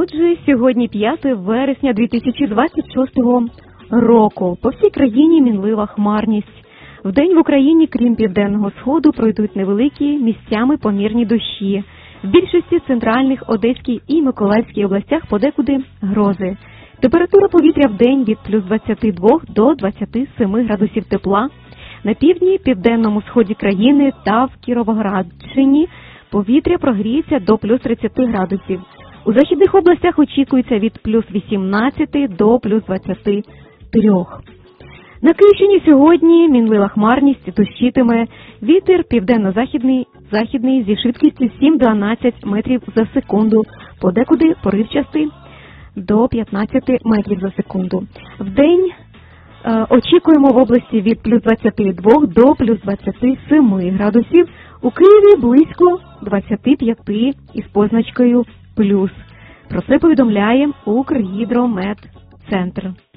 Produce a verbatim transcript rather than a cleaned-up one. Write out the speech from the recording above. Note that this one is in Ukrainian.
Отже, сьогодні п'яте вересня дві тисячі двадцять шостого року. По всій країні мінлива хмарність. Вдень в Україні, крім південного сходу, пройдуть невеликі, місцями помірні дощі. В більшості центральних, Одеській і Миколаївській областях подекуди грози. Температура повітря вдень від плюс двадцяти двох до двадцяти семи градусів тепла. На півдні, південному сході країни та в Кіровоградщині повітря прогріється до плюс тридцяти градусів. У західних областях очікується від плюс вісімнадцяти до плюс двадцяти трьох. На Київщині сьогодні мінлива хмарність, дощитиме, вітер південно-західний західний зі швидкістю сім-дванадцять метрів за секунду, подекуди поривчастий до п'ятнадцяти метрів за секунду. Вдень е, очікуємо в області від плюс двадцяти двох до плюс двадцяти семи градусів, у Києві близько двадцяти п'яти із позначкою плюс. Про це повідомляє Укргідрометцентр.